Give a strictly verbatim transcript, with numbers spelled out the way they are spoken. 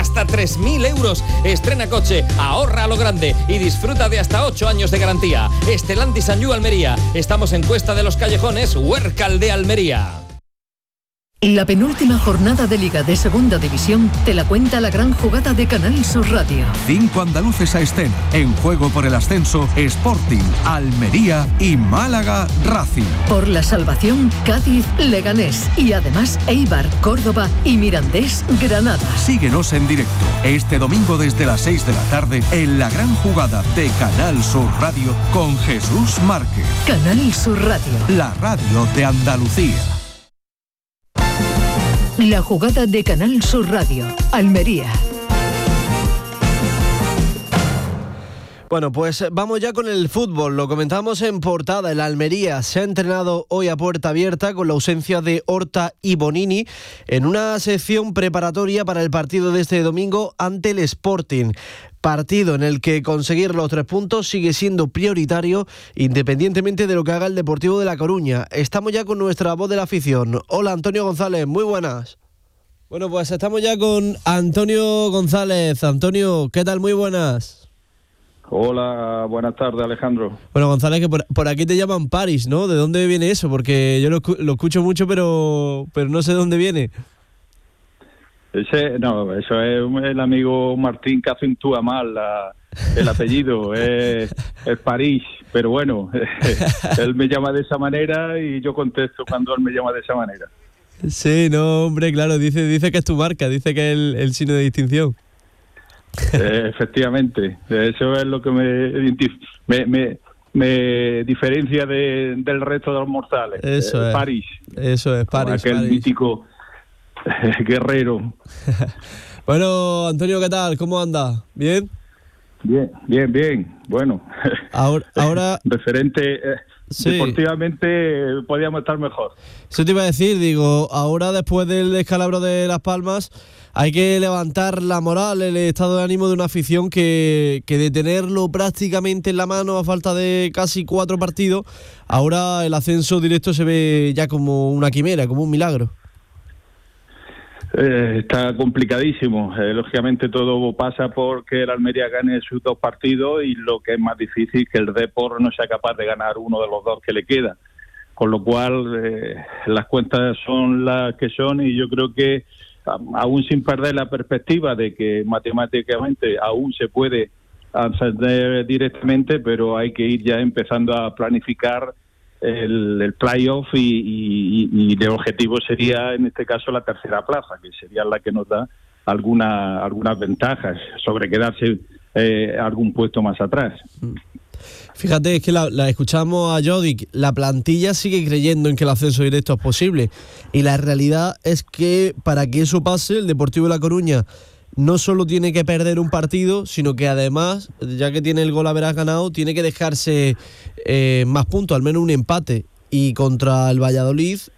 hasta tres mil euros. Estrena coche, ahorra a lo grande y disfruta de hasta ocho años de garantía. Stellantis Sanyu Almería. Estamos en Cuesta de los Callejones, Huércal de Almería. La penúltima jornada de Liga de Segunda División te la cuenta la gran jugada de Canal Sur Radio. Cinco andaluces a escena, en juego por el ascenso, Sporting, Almería y Málaga Racing. Por la salvación, Cádiz, Leganés y además Eibar, Córdoba y Mirandés, Granada. Síguenos en directo este domingo desde las seis de la tarde en la gran jugada de Canal Sur Radio con Jesús Márquez. Canal Sur Radio, la radio de Andalucía. La jugada de Canal Sur Radio, Almería. Bueno, pues vamos ya con el fútbol. Lo comentamos en portada. El Almería se ha entrenado hoy a puerta abierta con la ausencia de Horta y Bonini en una sección preparatoria para el partido de este domingo ante el Sporting. Partido en el que conseguir los tres puntos sigue siendo prioritario independientemente de lo que haga el Deportivo de La Coruña. Estamos ya con nuestra voz de la afición. Hola, Antonio González, muy buenas. Bueno, pues estamos ya con Antonio González. Antonio, ¿qué tal? Muy buenas. Hola, buenas tardes, Alejandro. Bueno, González, que por, por aquí te llaman Paris, ¿no? ¿De dónde viene eso? Porque yo lo, lo escucho mucho, pero, pero no sé de dónde viene. Ese, no, eso es el amigo Martín que acentúa mal la, el apellido, es, es París, pero bueno, él me llama de esa manera y yo contesto cuando él me llama de esa manera. Sí, no, hombre, claro, dice dice que es tu marca, dice que es el, el signo de distinción. Eh, efectivamente, eso es lo que me me, me, me diferencia de, del resto de los mortales. Eso eh, es. París. Eso es, París. Aquel París. mítico guerrero. Bueno, Antonio, ¿qué tal? ¿Cómo anda? ¿Bien? Bien, bien, bien. Bueno, ahora, ahora... referente eh, sí. Deportivamente eh, podíamos estar mejor. Eso te iba a decir, digo, ahora después del descalabro de Las Palmas hay que levantar la moral, el estado de ánimo de una afición que, que de tenerlo prácticamente en la mano a falta de casi cuatro partidos, ahora el ascenso directo se ve ya como una quimera, como un milagro. Eh, está complicadísimo. Eh, lógicamente todo pasa porque el Almería gane sus dos partidos y lo que es más difícil que el Depor no sea capaz de ganar uno de los dos que le queda. Con lo cual eh, las cuentas son las que son y yo creo que aún sin perder la perspectiva de que matemáticamente aún se puede ascender directamente, pero hay que ir ya empezando a planificar el, el playoff y, y, y el objetivo sería en este caso la tercera plaza, que sería la que nos da alguna, algunas ventajas sobre quedarse eh, algún puesto más atrás. Fíjate, es que la, la escuchamos a Jodic, la plantilla sigue creyendo en que el ascenso directo es posible y la realidad es que para que eso pase el Deportivo de La Coruña no solo tiene que perder un partido, sino que además, ya que tiene el gol haberás ganado, tiene que dejarse eh, más puntos, al menos un empate, y contra el Valladolid